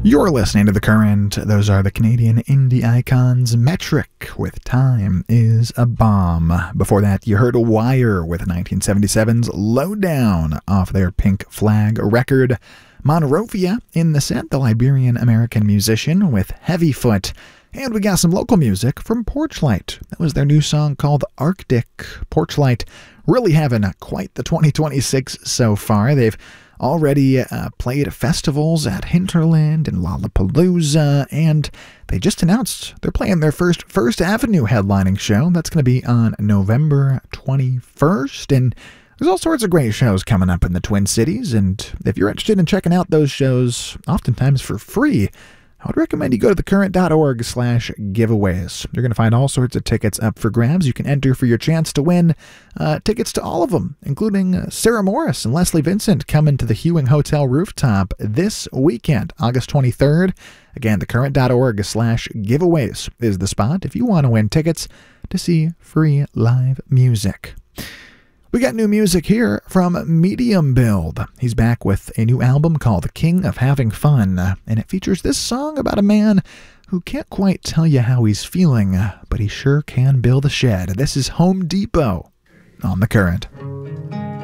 You're listening to The Current. Those are the Canadian indie icons Metric with Time is a Bomb. Before that, you heard Wire with 1977's Lowdown off their Pink Flag record. Monrovia in the set, the Liberian-American musician with Heavyfoot. And we got some local music from Porchlight. That was their new song called Arctic. Porchlight really having quite the 2026 so far. They've already played at festivals at Hinterland and Lollapalooza, and they just announced they're playing their First Avenue headlining show. That's going to be on November 21st, and there's all sorts of great shows coming up in the Twin Cities, and if you're interested in checking out those shows, oftentimes for free, I would recommend you go to thecurrent.org/giveaways. You're going to find all sorts of tickets up for grabs. You can enter for your chance to win tickets to all of them, including Sarah Morris and Leslie Vincent coming to the Hewing Hotel rooftop this weekend, August 23rd. Again, thecurrent.org/giveaways is the spot if you want to win tickets to see free live music. We got new music here from Medium Build. He's back with a new album called King of Having Fun, and it features this song about a man who can't quite tell you how he's feeling, but he sure can build a shed. This is Home Depot on The Current.